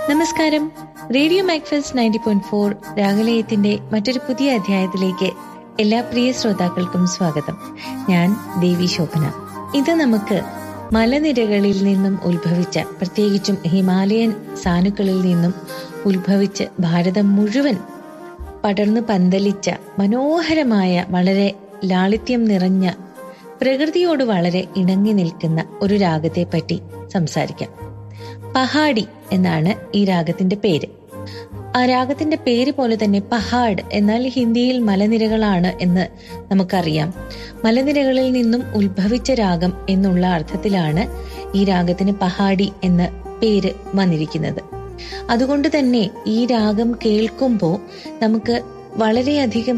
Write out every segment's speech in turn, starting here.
നമസ്കാരം. റേഡിയോ മാക്ഫെസ്റ്റ് 90.4 രാഗലയത്തിന്റെ മറ്റൊരു പുതിയ അധ്യായത്തിലേക്ക് എല്ലാ പ്രിയ ശ്രോതാക്കൾക്കും സ്വാഗതം. ഞാൻ ദേവി ശോഭന. ഇത് നമുക്ക് മലനിരകളിൽ നിന്നും ഉത്ഭവിച്ച, പ്രത്യേകിച്ചും ഹിമാലയൻ സാനുക്കളിൽ നിന്നും ഉത്ഭവിച്ച് ഭാരതം മുഴുവൻ പടർന്നു പന്തലിച്ച മനോഹരമായ, വളരെ ലാളിത്യം നിറഞ്ഞ, പ്രകൃതിയോട് വളരെ ഇണങ്ങി നിൽക്കുന്ന ഒരു രാഗത്തെ പറ്റി സംസാരിക്കാം. പഹാഡി എന്നാണ് ഈ രാഗത്തിന്റെ പേര്. ആ രാഗത്തിന്റെ പേര് പോലെ തന്നെ പഹാഡ് എന്നാൽ ഹിന്ദിയിൽ മലനിരകളാണ് എന്ന് നമുക്കറിയാം. മലനിരകളിൽ നിന്നും ഉത്ഭവിച്ച രാഗം എന്നുള്ള അർത്ഥത്തിലാണ് ഈ രാഗത്തിന് പഹാഡി എന്ന പേര് വന്നിരിക്കുന്നത്. അതുകൊണ്ട് തന്നെ ഈ രാഗം കേൾക്കുമ്പോൾ നമുക്ക് വളരെയധികം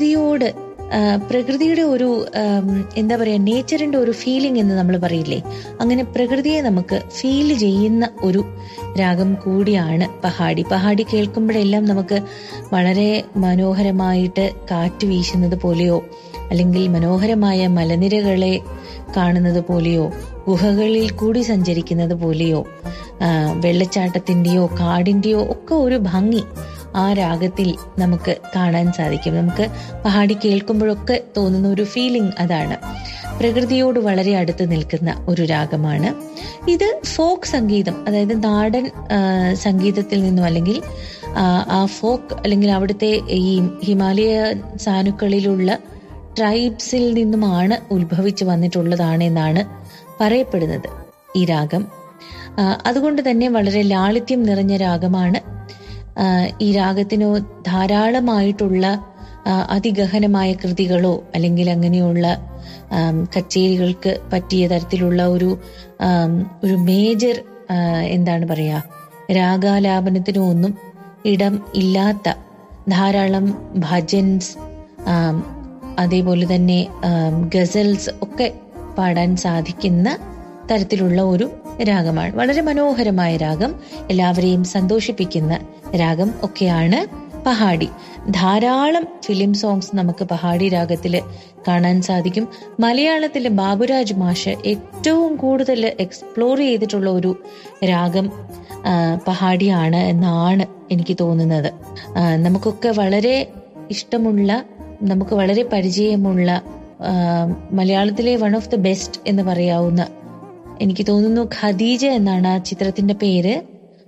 പ്രകൃതിയുടെ ഒരു എന്താ പറയാ, നേച്ചറിന്റെ ഒരു ഫീലിംഗ് എന്ന് നമ്മൾ പറയില്ലേ, അങ്ങനെ പ്രകൃതിയെ നമുക്ക് ഫീൽ ചെയ്യുന്ന ഒരു രാഗം കൂടിയാണ് പഹാഡി. പഹാഡി കേൾക്കുമ്പോഴെല്ലാം നമുക്ക് വളരെ മനോഹരമായിട്ട് കാറ്റ് വീശുന്നത് പോലെയോ, അല്ലെങ്കിൽ മനോഹരമായ മലനിരകളെ കാണുന്നത് പോലെയോ, ഗുഹകളിൽ കൂടി സഞ്ചരിക്കുന്നത് പോലെയോ, വെള്ളച്ചാട്ടത്തിന്റെയോ കാടിന്റെയോ ഒക്കെ ഒരു ഭംഗി ആ രാഗത്തിൽ നമുക്ക് കാണാൻ സാധിക്കും. നമുക്ക് പഹാഡി കേൾക്കുമ്പോഴൊക്കെ തോന്നുന്ന ഒരു ഫീലിംഗ് അതാണ്. പ്രകൃതിയോട് വളരെ അടുത്ത് നിൽക്കുന്ന ഒരു രാഗമാണ് ഇത്. ഫോക്ക് സംഗീതം, അതായത് നാടൻ സംഗീതത്തിൽ നിന്നും, അല്ലെങ്കിൽ ആ ഫോക്ക്, അല്ലെങ്കിൽ അവിടുത്തെ ഈ ഹിമാലയ സാനുക്കളിലുള്ള ട്രൈബ്സിൽ നിന്നുമാണ് ഉത്ഭവിച്ചു വന്നിട്ടുള്ളതാണ് എന്നാണ് പറയപ്പെടുന്നത് ഈ രാഗം. അതുകൊണ്ട് തന്നെ വളരെ ലാളിത്യം നിറഞ്ഞ രാഗമാണ്. ഈ രാഗത്തിനു ധാരാളമായിട്ടുള്ള അതിഗഹനമായ കൃതികളോ അല്ലെങ്കിൽ അങ്ങനെയുള്ള കച്ചേരികൾക്ക് പറ്റിയ തരത്തിലുള്ള ഒരു മേജർ എന്താണ് പറയാ, രാഗാലാപനത്തിനോ ഒന്നും ഇടം ഇല്ലാത്ത ധാരാളം ഭജൻസ്, അതേപോലെ തന്നെ ഗസൽസ് ഒക്കെ പാടാൻ സാധിക്കുന്ന തരത്തിലുള്ള ഒരു രാഗമാണ്. വളരെ മനോഹരമായ രാഗം, എല്ലാവരെയും സന്തോഷിപ്പിക്കുന്ന രാഗം ഒക്കെയാണ് പഹാഡി. ധാരാളം ഫിലിം സോങ്സ് നമുക്ക് പഹാഡി രാഗത്തില് കാണാൻ സാധിക്കും. മലയാളത്തിലെ ബാബുരാജ് മാഷ് ഏറ്റവും കൂടുതൽ എക്സ്പ്ലോർ ചെയ്തിട്ടുള്ള ഒരു രാഗം പഹാഡിയാണ് എന്നാണ് എനിക്ക് തോന്നുന്നത്. നമുക്കൊക്കെ വളരെ ഇഷ്ടമുള്ള, നമുക്ക് വളരെ പരിചയമുള്ള, മലയാളത്തിലെ വൺ ഓഫ് ദ ബെസ്റ്റ് എന്ന് പറയാവുന്ന, എനിക്ക് തോന്നുന്നു ഖദീജ എന്നാണ് ആ ചിത്രത്തിന്റെ പേര്.